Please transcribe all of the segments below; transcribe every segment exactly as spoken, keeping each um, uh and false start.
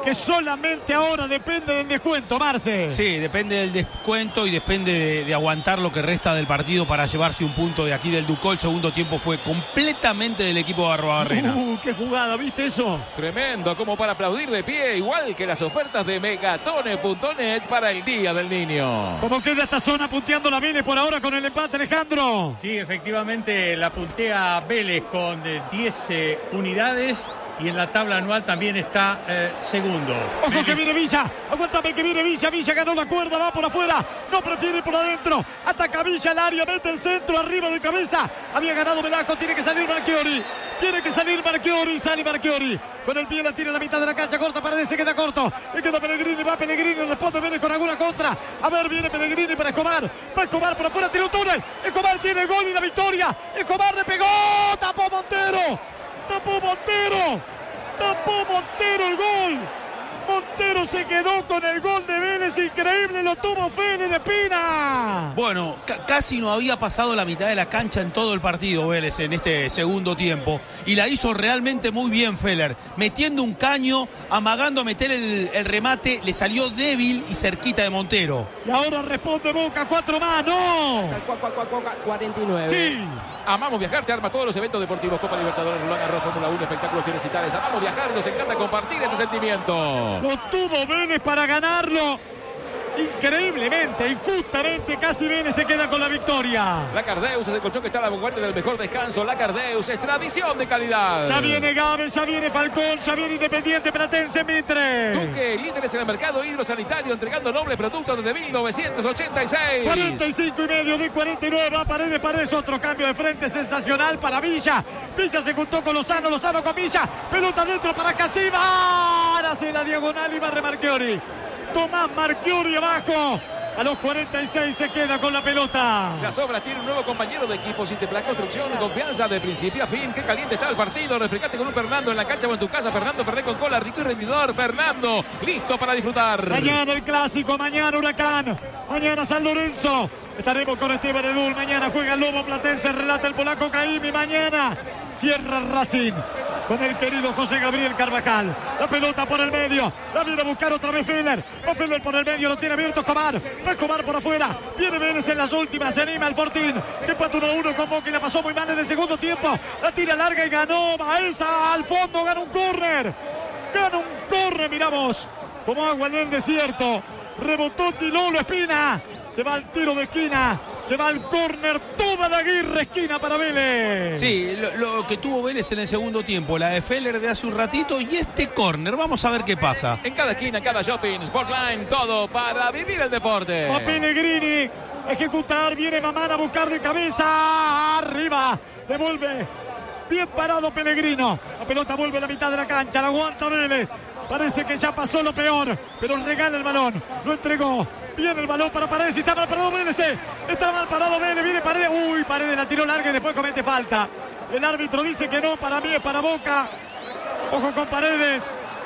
que solamente ahora depende del descuento, Marce. Sí, depende del descuento y depende de, de aguantar lo que resta del partido para llevarse un punto de aquí del Ducó. El segundo tiempo fue completamente del equipo de Arruabarrena. Uh, qué jugada, ¿viste eso? Tremendo, como para aplaudir de pie, igual que las ofertas de megatone punto net para el Día del Niño. ¿Cómo queda esta zona punteando la Vélez por ahora con el empate, Alejandro? Sí, efectivamente la puntea Vélez con eh, diez eh, unidades. Y en la tabla anual también está eh, segundo. Ojo Vélez. Que viene Villa. Aguántame que viene Villa. Villa ganó la cuerda, va por afuera. No prefiere ir por adentro. Ataca Villa al área, mete el centro arriba de cabeza. Había ganado Velasco. Tiene que salir Marchiori. Tiene que salir Marchiori. Sale Marchiori. Con el pie la tira en la mitad de la cancha. Corta Paredes, se queda corto. Le queda Pellegrini. Va Pellegrini. Responde Vélez con alguna contra. A ver, viene Pellegrini para Escobar. Va Escobar por afuera. Tira un túnel. Escobar tiene el gol y la victoria. Escobar le pegó. Tapó Montero. Tapó Montero, tapó Montero el gol. Montero se quedó con el gol de Vélez, increíble, lo tuvo Feller Espina. Bueno, casi no había pasado la mitad de la cancha en todo el partido Vélez en este segundo tiempo. Y la hizo realmente muy bien Feller, metiendo un caño, amagando a meter el, el remate, le salió débil y cerquita de Montero. Y ahora responde Boca, cuatro más, no. cuarenta y nueve. Sí. Amamos viajar, te arma todos los eventos deportivos, Copa Libertadores, Roland Garros, Fórmula uno, espectáculos y recitales. Amamos viajar, nos encanta compartir este sentimiento. Lo tuvo Vélez para ganarlo. Increíblemente, injustamente, casi Vélez se queda con la victoria. La Cardeus es el colchón que está a la vanguardia del mejor descanso. La Cardeus es tradición de calidad. Ya viene Gávez, ya viene Falcón, ya viene Independiente Platense Mitre. Duque, líderes en el mercado hidrosanitario, entregando nobles productos desde mil novecientos ochenta y seis. cuarenta y cinco y medio de cuarenta y nueve. Va Paredes, Paredes, otro cambio de frente sensacional para Villa. Villa se juntó con Lozano, Lozano con Villa. Pelota dentro para Casibar. Hace la diagonal y barre Marchiori. Tomás Marchiori abajo. A los cuarenta y seis se queda con la pelota. Las Obras tiene un nuevo compañero de equipo. Cinteplan Construcción, confianza de principio a fin. Qué caliente está el partido. Refrescate con un Fernando en la cancha o en tu casa. Fernando Ferrer con cola, rico y rendidor. Fernando, listo para disfrutar. Mañana el clásico, mañana Huracán, mañana San Lorenzo. Estaremos con Esteban Edul. Mañana juega el Lobo Platense, relata el polaco Caimi. Mañana cierra Racing con el querido José Gabriel Carvajal. La pelota por el medio. La viene a buscar otra vez Feller. Va Feller por el medio. Lo tiene abierto Escobar. Va Escobar por afuera. Viene Vélez en las últimas. Se anima el Fortín. Que empata uno a uno con Boca y la pasó muy mal en el segundo tiempo. La tira larga y ganó Baeza al fondo. Gana un córner. Gana un córner. Miramos como agua en el desierto. Rebotó Dilolo Espina. Se va al tiro de esquina. Se va al córner, toda la Aguirre, esquina para Vélez. Sí, lo, lo que tuvo Vélez en el segundo tiempo, la de Feller de hace un ratito y este córner, vamos a ver qué pasa. En cada esquina, en cada shopping, Sportline, todo para vivir el deporte. A Pellegrini, ejecutar, viene Mamán a buscar de cabeza, arriba, devuelve, bien parado Pellegrino. La pelota vuelve a la mitad de la cancha, la aguanta Vélez. Parece que ya pasó lo peor, pero regala el balón, lo entregó. Viene el balón para Paredes y está mal parado Vélez. Está mal parado Vélez, viene Paredes. Uy, Paredes la tiró larga y después comete falta. El árbitro dice que no, para mí es para Boca. Ojo con Paredes,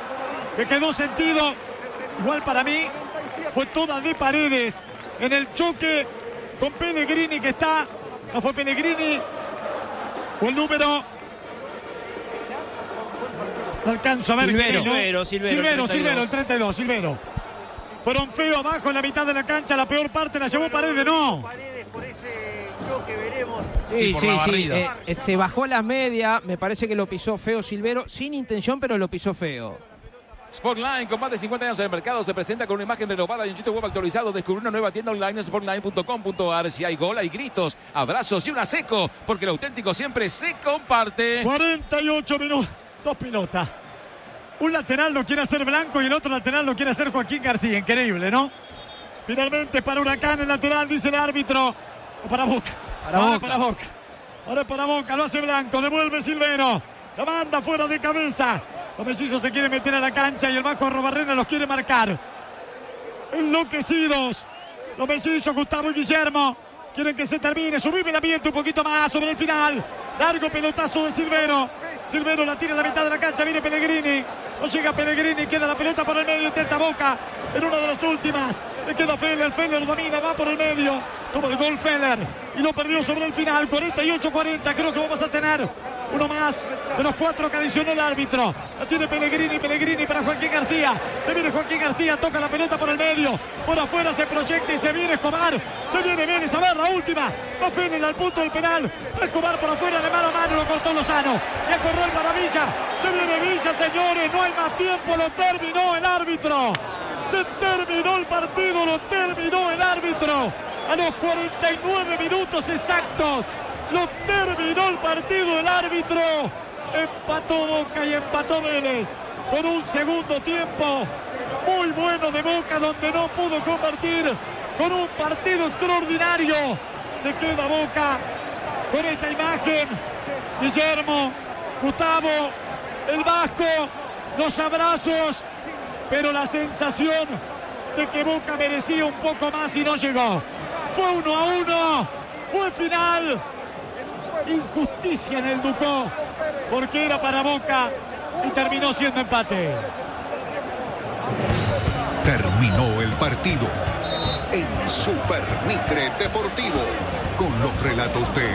que quedó sentido. Igual para mí fue toda de Paredes en el choque con Pellegrini que está. No fue Pellegrini. O el número. No alcanzo a ver. Silvero, qué, ¿no? Silvero, Silvero, Silvero, Silvero, el treinta y dos, Silvero. Fueron feos abajo en la mitad de la cancha. La peor parte la llevó Paredes, no. Paredes por ese choque, veremos. Sí, sí, sí, sí. eh, Eh, se bajó la media. Me parece que lo pisó feo Silvero. Sin intención, pero lo pisó feo. Sportline, con más de cincuenta años en el mercado, se presenta con una imagen renovada y un sitio web actualizado. Descubre una nueva tienda online en sportline punto com punto a r. Si hay gol, hay gritos, abrazos y una seco, porque lo auténtico siempre se comparte. cuarenta y ocho minutos. Dos pelotas. Un lateral lo quiere hacer Blanco y el otro lateral lo quiere hacer Joaquín García. Increíble, ¿no? Finalmente para Huracán el lateral, dice el árbitro. Para Boca. Para Ahora Boca. para Boca. Ahora para Boca. Lo hace Blanco. Devuelve Silvero. La manda fuera de cabeza. Los mellizos se quieren meter a la cancha y el Vasco Arruabarrena los quiere marcar. Enloquecidos. Los mellizos, Gustavo y Guillermo. Quieren que se termine. Subime el ambiente un poquito más sobre el final. Largo pelotazo de Silvero. Silvero la tira en la mitad de la cancha. Viene Pellegrini. No llega Pellegrini. Queda la pelota por el medio. Intenta Boca. En una de las últimas. Le queda Feller. Feller domina. Va por el medio. Toma el gol Feller. Y lo perdió sobre el final. cuarenta y ocho cuarenta. Creo que vamos a tener Uno más de los cuatro que adicionó el árbitro. La tiene Pellegrini, Pellegrini para Joaquín García. Se viene Joaquín García, toca la pelota por el medio. Por afuera se proyecta y se viene Escobar. Se viene Vélez, a ver la última. Va Fenel al punto del penal. Va Escobar por afuera, de mano a mano, lo cortó Lozano. Y acorró el Maravilla. Se viene Villa, señores, no hay más tiempo, lo terminó el árbitro. Se terminó el partido, lo terminó el árbitro. A los cuarenta y nueve minutos exactos. Lo terminó el partido el árbitro. Empató Boca y empató Vélez. Con un segundo tiempo muy bueno de Boca, donde no pudo convertir. Con un partido extraordinario. Se queda Boca con esta imagen. Guillermo, Gustavo, el Vasco, los abrazos, pero la sensación de que Boca merecía un poco más y no llegó. Fue uno a uno, fue final. Injusticia en el Ducó, porque era para Boca y terminó siendo empate. Terminó el partido en Super Mitre Deportivo con los relatos de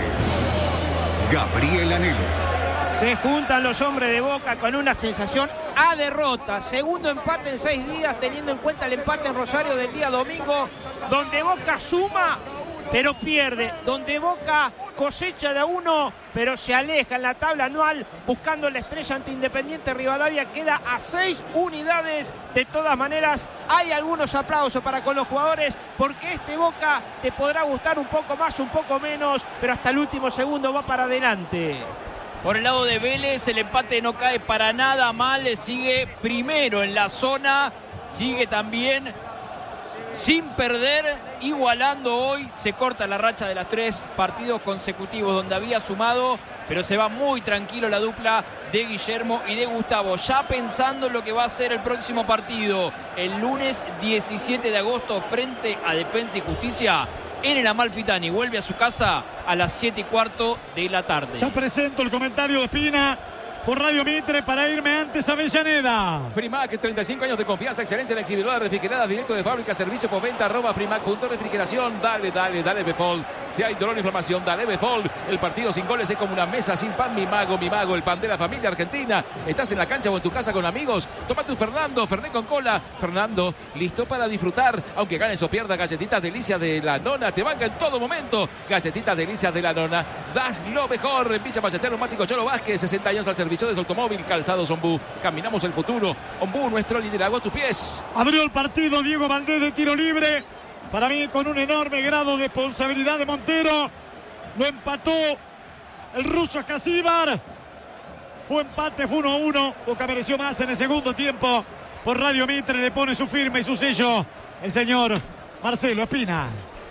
Gabriel Anelo. Se juntan los hombres de Boca con una sensación a derrota. Segundo empate en seis días, teniendo en cuenta el empate en Rosario del día domingo, donde Boca suma, pero pierde. Donde Boca cosecha de a uno, pero se aleja en la tabla anual, buscando la estrella ante Independiente Rivadavia. Queda a seis unidades. De todas maneras, hay algunos aplausos para con los jugadores, porque este Boca te podrá gustar un poco más, un poco menos, pero hasta el último segundo va para adelante. Por el lado de Vélez, el empate no cae para nada mal, sigue primero en la zona, sigue también sin perder, igualando hoy. Se corta la racha de los tres partidos consecutivos donde había sumado, pero se va muy tranquilo la dupla de Guillermo y de Gustavo, ya pensando en lo que va a ser el próximo partido, el lunes diecisiete de agosto frente a Defensa y Justicia en el Amalfitani. Vuelve a su casa a las siete y cuarto de la tarde. Ya presento el comentario de Espina por Radio Mitre para irme antes a Avellaneda. Frimac, treinta y cinco años de confianza, excelencia en exhibidora refrigerada, directo de fábrica, servicio por venta, arroba frimac punto refrigeración. Dale, dale, dale Befol. Si hay dolor o inflamación, dale Befol. El partido sin goles es como una mesa sin pan. Mi mago, mi mago, el pan de la familia argentina. Estás en la cancha o en tu casa con amigos. Toma tu Fernando, Fernet con cola. Fernando, listo para disfrutar. Aunque ganes o pierdas, galletitas delicias de la nona. Te banca en todo momento. Galletitas delicias de la nona. Das lo mejor. En Villa Ballester, Neumático Cholo Vázquez, sesenta años al servicio de su automóvil. Calzados Ombú. Caminamos el futuro. Ombú, nuestro liderazgo a tus pies. Abrió el partido Diego Valdés de tiro libre. Para mí, con un enorme grado de responsabilidad de Montero. Lo empató el ruso Ascasíbar. Fue empate, fue uno a uno. Boca mereció más en el segundo tiempo. Por Radio Mitre le pone su firma y su sello el señor Marcelo Espina.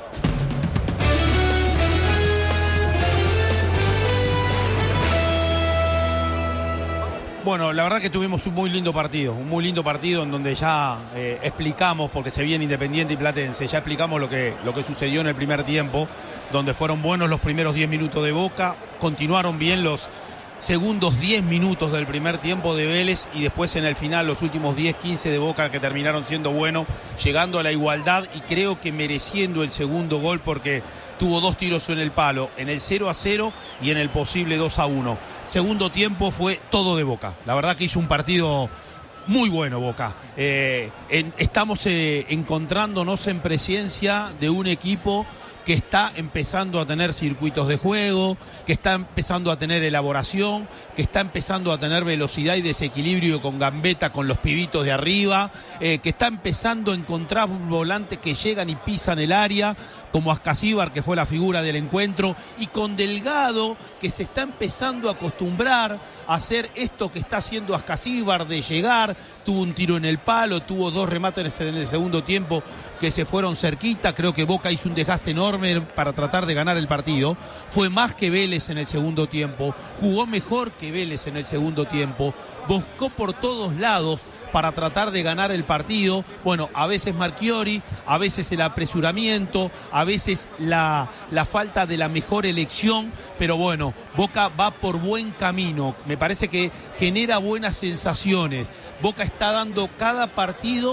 Bueno, la verdad que tuvimos un muy lindo partido, un muy lindo partido en donde ya eh, explicamos, porque se viene Independiente y Platense, ya explicamos lo que, lo que sucedió en el primer tiempo, donde fueron buenos los primeros diez minutos de Boca, continuaron bien los segundos diez minutos del primer tiempo de Vélez y después en el final los últimos diez, quince de Boca, que terminaron siendo buenos, llegando a la igualdad y creo que mereciendo el segundo gol, porque tuvo dos tiros en el palo, en el cero a cero y en el posible dos a uno. Segundo tiempo fue todo de Boca. La verdad que hizo un partido muy bueno Boca. Eh, en, estamos eh, encontrándonos en presencia de un equipo que está empezando a tener circuitos de juego, que está empezando a tener elaboración, que está empezando a tener velocidad y desequilibrio con gambeta con los pibitos de arriba, eh, que está empezando a encontrar volantes que llegan y pisan el área, como Ascasíbar, que fue la figura del encuentro, y con Delgado, que se está empezando a acostumbrar a hacer esto que está haciendo Ascasíbar, de llegar, tuvo un tiro en el palo, tuvo dos remates en el segundo tiempo que se fueron cerquita. Creo que Boca hizo un desgaste enorme para tratar de ganar el partido, fue más que Vélez en el segundo tiempo, jugó mejor que Vélez en el segundo tiempo, buscó por todos lados para tratar de ganar el partido. Bueno, a veces Marchiori, a veces el apresuramiento, a veces la, la falta de la mejor elección, pero bueno, Boca va por buen camino, me parece que genera buenas sensaciones. Boca está dando cada partido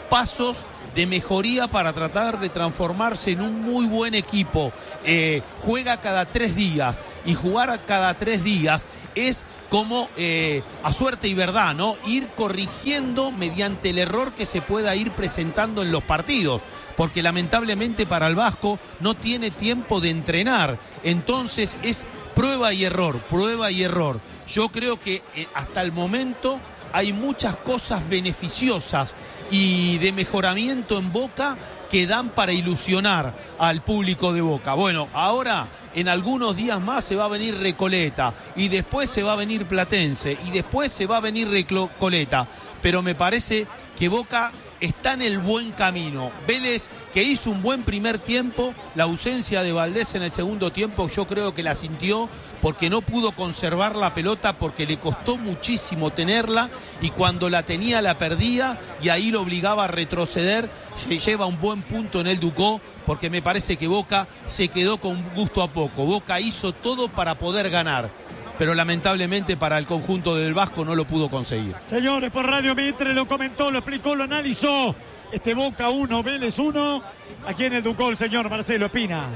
pasos de mejoría para tratar de transformarse en un muy buen equipo. Eh, juega cada tres días y jugar cada tres días es como eh, a suerte y verdad, ¿no? Ir corrigiendo mediante el error que se pueda ir presentando en los partidos, porque lamentablemente para el Vasco no tiene tiempo de entrenar, entonces es prueba y error, prueba y error. Yo creo que eh, hasta el momento hay muchas cosas beneficiosas y de mejoramiento en Boca que dan para ilusionar al público de Boca. Bueno, ahora en algunos días más se va a venir Recoleta y después se va a venir Platense y después se va a venir Recoleta, pero me parece que Boca está en el buen camino. Vélez, que hizo un buen primer tiempo, la ausencia de Valdés en el segundo tiempo yo creo que la sintió porque no pudo conservar la pelota, porque le costó muchísimo tenerla y cuando la tenía la perdía y ahí lo obligaba a retroceder. Se lleva un buen punto en el Ducó porque me parece que Boca se quedó con gusto a poco. Boca hizo todo para poder ganar, pero lamentablemente para el conjunto del Vasco no lo pudo conseguir. Señores, por Radio Mitre lo comentó, lo explicó, lo analizó. Este Boca uno, Vélez uno. Aquí en el Ducó el señor Marcelo Espina.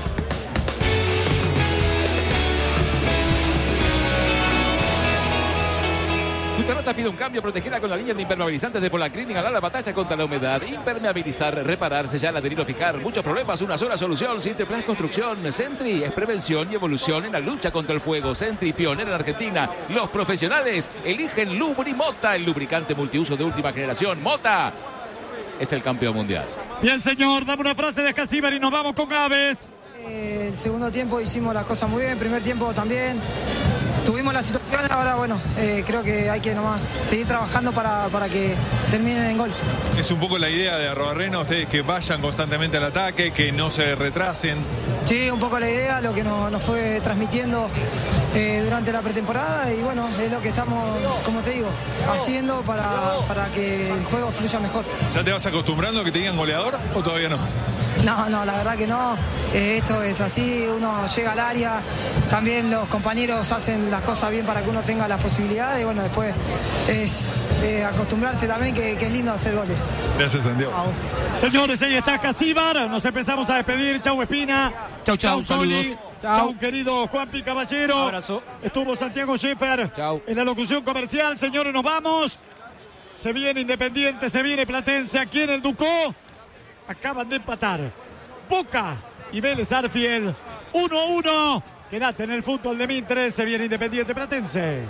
Tu terraza pide un cambio, protegida con la línea de impermeabilizantes de Polaclin y ganar la batalla contra la humedad. Impermeabilizar, reparar, sellar, adherir o fijar. Muchos problemas, una sola solución. Sinterplas Construcción. Sentry es prevención y evolución en la lucha contra el fuego. Sentry, pionera en Argentina. Los profesionales eligen Lubrimota, el lubricante multiuso de última generación. Mota es el campeón mundial. Bien, señor, dame una frase de Escasíbar y nos vamos con Gávez. Eh, el segundo tiempo hicimos las cosas muy bien, el primer tiempo también. Tuvimos la situación, ahora bueno, eh, creo que hay que nomás seguir trabajando para, para que terminen en gol. Es un poco la idea de Arrobarrena, ustedes que vayan constantemente al ataque, que no se retrasen. Sí, un poco la idea, lo que nos, nos fue transmitiendo eh, durante la pretemporada y bueno, es lo que estamos, como te digo, haciendo para, para que el juego fluya mejor. ¿Ya te vas acostumbrando a que te digan goleador o todavía no? No, no, la verdad que no. Eh, esto es así, uno llega al área, también los compañeros hacen las cosas bien para que uno tenga las posibilidades y bueno, después es eh, acostumbrarse también que, que es lindo hacer goles. Gracias, Santiago. Señores, ahí está Escasíbar, nos empezamos a despedir. Chau, Espina. Chau, chau, saludos. Chau. Chau, querido Juanpi Caballero. Abrazo. Estuvo Santiago Scheffer. Chau. En la locución comercial, señores, nos vamos. Se viene Independiente, se viene Platense aquí en el Ducó. Acaban de empatar Boca y Vélez Arfiel uno a uno. Quédate en el fútbol de Mitre. Se viene Independiente Platense.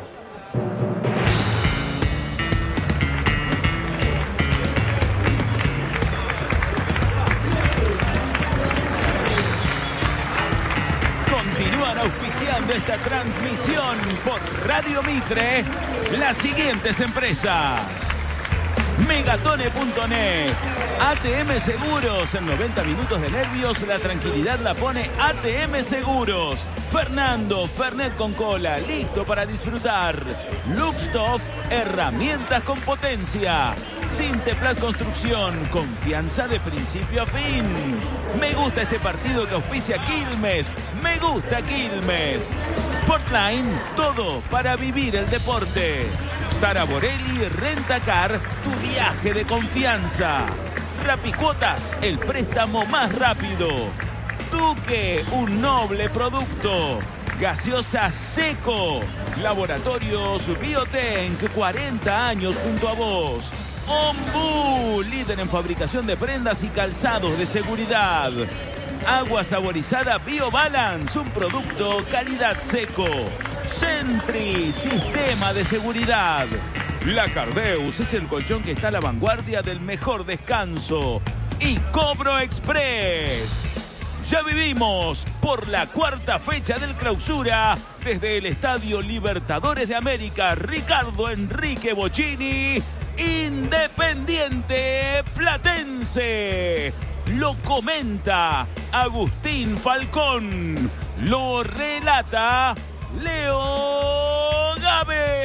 Continúan auspiciando esta transmisión por Radio Mitre las siguientes empresas: Megatone punto net, A T M Seguros, en noventa minutos de nervios la tranquilidad la pone A T M Seguros. Fernando, Fernet con cola, listo para disfrutar. Luxtoff, herramientas con potencia. Sinterplas Construcción, confianza de principio a fin. Me gusta este partido que auspicia Quilmes, me gusta Quilmes. Sportline, todo para vivir el deporte. Taraborelli Rentacar, tu viaje de confianza. Rapicuotas, el préstamo más rápido. Duque, un noble producto. Gaseosa Seco. Laboratorios Biotenc, cuarenta años junto a vos. Ombú, líder en fabricación de prendas y calzados de seguridad. Agua saborizada BioBalance, un producto calidad Seco. Sentry, sistema de seguridad. La Cardeus es el colchón que está a la vanguardia del mejor descanso. Y Cobro Express. Ya vivimos por la cuarta fecha del Clausura desde el Estadio Libertadores de América. Ricardo Enrique Bocchini, Independiente Platense. Lo comenta Agustín Falcón. Lo relata Leo Gávez.